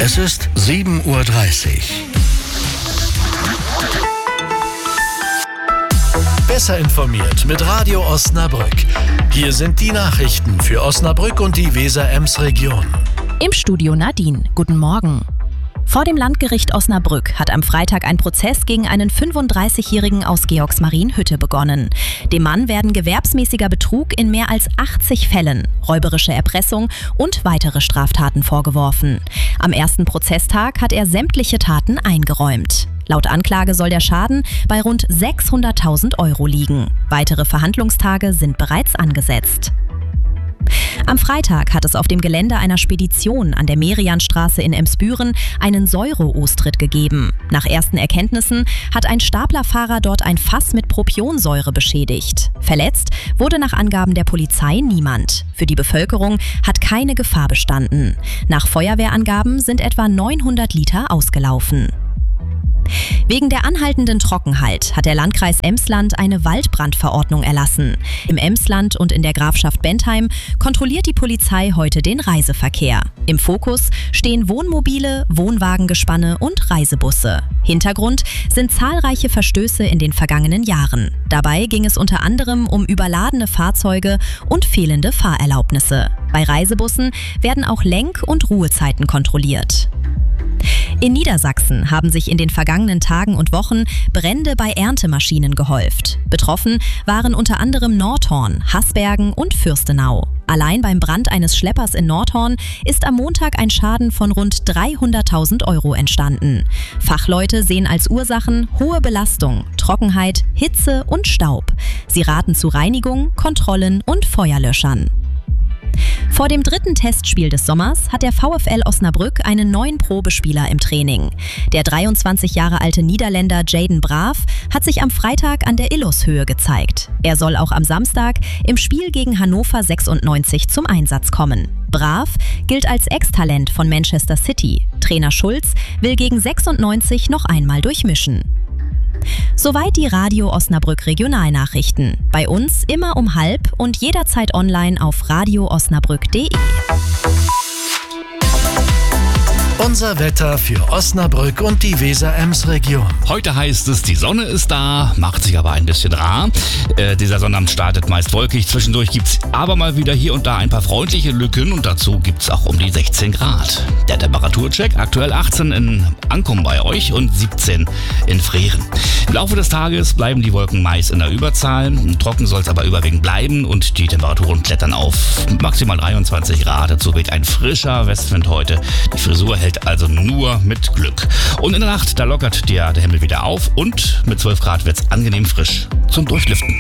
Es ist 7:30 Uhr. Besser informiert mit Radio Osnabrück. Hier sind die Nachrichten für Osnabrück und die Weser-Ems-Region. Im Studio Nadine. Guten Morgen. Vor dem Landgericht Osnabrück hat am Freitag ein Prozess gegen einen 35-Jährigen aus Georgsmarienhütte begonnen. Dem Mann werden gewerbsmäßiger Betrug in mehr als 80 Fällen, räuberische Erpressung und weitere Straftaten vorgeworfen. Am ersten Prozesstag hat er sämtliche Taten eingeräumt. Laut Anklage soll der Schaden bei rund 600.000 Euro liegen. Weitere Verhandlungstage sind bereits angesetzt. Am Freitag hat es auf dem Gelände einer Spedition an der Merianstraße in Emsbüren einen Säure-Ostritt gegeben. Nach ersten Erkenntnissen hat ein Staplerfahrer dort ein Fass mit Propionsäure beschädigt. Verletzt wurde nach Angaben der Polizei niemand. Für die Bevölkerung hat keine Gefahr bestanden. Nach Feuerwehrangaben sind etwa 900 Liter ausgelaufen. Wegen der anhaltenden Trockenheit hat der Landkreis Emsland eine Waldbrandverordnung erlassen. Im Emsland und in der Grafschaft Bentheim kontrolliert die Polizei heute den Reiseverkehr. Im Fokus stehen Wohnmobile, Wohnwagengespanne und Reisebusse. Hintergrund sind zahlreiche Verstöße in den vergangenen Jahren. Dabei ging es unter anderem um überladene Fahrzeuge und fehlende Fahrerlaubnisse. Bei Reisebussen werden auch Lenk- und Ruhezeiten kontrolliert. In Niedersachsen haben sich in den vergangenen Tagen und Wochen Brände bei Erntemaschinen gehäuft. Betroffen waren unter anderem Nordhorn, Haßbergen und Fürstenau. Allein beim Brand eines Schleppers in Nordhorn ist am Montag ein Schaden von rund 300.000 Euro entstanden. Fachleute sehen als Ursachen hohe Belastung, Trockenheit, Hitze und Staub. Sie raten zu Reinigung, Kontrollen und Feuerlöschern. Vor dem dritten Testspiel des Sommers hat der VfL Osnabrück einen neuen Probespieler im Training. Der 23 Jahre alte Niederländer Jaden Braaf hat sich am Freitag an der Illushöhe gezeigt. Er soll auch am Samstag im Spiel gegen Hannover 96 zum Einsatz kommen. Braaf gilt als Ex-Talent von Manchester City. Trainer Schulz will gegen 96 noch einmal durchmischen. Soweit die Radio Osnabrück Regionalnachrichten. Bei uns immer um 12:30 und jederzeit online auf radioosnabrück.de. Unser Wetter für Osnabrück und die Weser-Ems-Region. Heute heißt es, die Sonne ist da, macht sich aber ein bisschen rar. Dieser Sonnabend startet meist wolkig. Zwischendurch gibt's aber mal wieder hier und da ein paar freundliche Lücken und dazu gibt's auch um die 16 Grad. Der Temperaturcheck, aktuell 18 in Ankum bei euch und 17 in Frehren. Im Laufe des Tages bleiben die Wolken meist in der Überzahl. Trocken soll es aber überwiegend bleiben und die Temperaturen klettern auf maximal 23 Grad. Dazu weht ein frischer Westwind heute. Die Frisur hält also nur mit Glück. Und in der Nacht, da lockert der Himmel wieder auf und mit 12 Grad wird's angenehm frisch zum Durchlüften.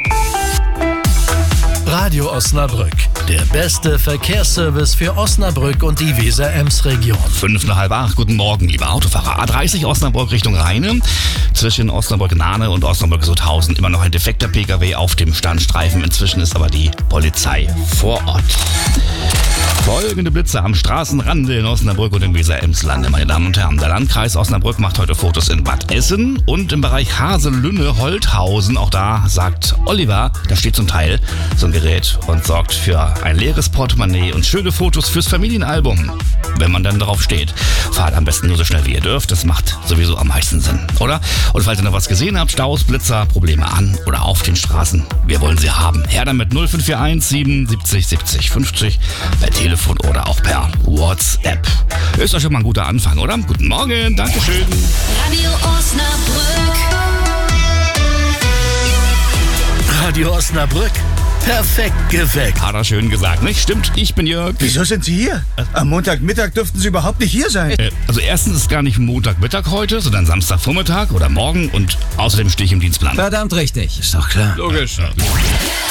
Radio Osnabrück, der beste Verkehrsservice für Osnabrück und die Weser-Ems-Region. 7:55, guten Morgen, liebe Autofahrer. A30 Osnabrück Richtung Rheine. Zwischen Osnabrück-Nahne und Osnabrück-Sutthausen immer noch ein defekter Pkw auf dem Standstreifen. Inzwischen ist aber die Polizei vor Ort. Folgende Blitze am Straßenrande in Osnabrück und im Weser-Emslande, meine Damen und Herren. Der Landkreis Osnabrück macht heute Fotos in Bad Essen und im Bereich Haselünne-Holthausen. Auch da sagt Oliver, da steht zum Teil so ein Gerät und sorgt für ein leeres Portemonnaie und schöne Fotos fürs Familienalbum. Wenn man dann darauf steht, fahrt am besten nur so schnell wie ihr dürft. Das macht sowieso am meisten Sinn, oder? Und falls ihr noch was gesehen habt, Staus, Blitzer, Probleme an oder auf den Straßen, wir wollen sie haben. Her damit 0541 77 70 50 per Telefon oder auch per WhatsApp. Ist doch schon mal ein guter Anfang, oder? Guten Morgen, Dankeschön. Radio Osnabrück. Radio Osnabrück, perfekt geweckt. Hat er schön gesagt, nicht? Stimmt, ich bin Jörg. Wieso sind Sie hier? Am Montagmittag dürften Sie überhaupt nicht hier sein. Also erstens ist gar nicht Montagmittag heute, sondern Samstagvormittag oder morgen und außerdem stehe ich im Dienstplan. Verdammt richtig. Ist doch klar. Logisch.